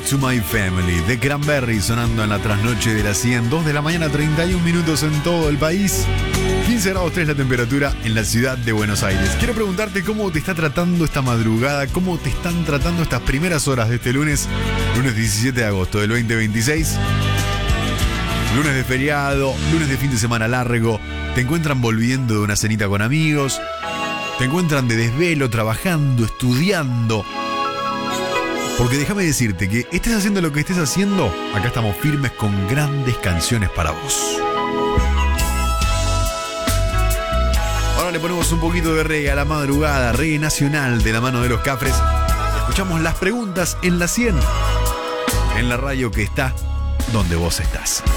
to My Family de Cranberry sonando en la trasnoche de la 100, 2 de la mañana, 31 minutos en todo el país. 15 grados 3 la temperatura en la ciudad de Buenos Aires. Quiero preguntarte cómo te está tratando esta madrugada, cómo te están tratando estas primeras horas de este lunes 17 de agosto del 2026. Lunes de feriado, lunes de fin de semana largo. Te encuentran volviendo de una cenita con amigos. Te encuentran de desvelo, trabajando, estudiando. Porque déjame decirte que estés haciendo lo que estés haciendo, acá estamos firmes con grandes canciones para vos. Ahora le ponemos un poquito de reggae a la madrugada, reggae nacional de la mano de los Cafres. Escuchamos las preguntas en la 100, en la radio que está donde vos estás.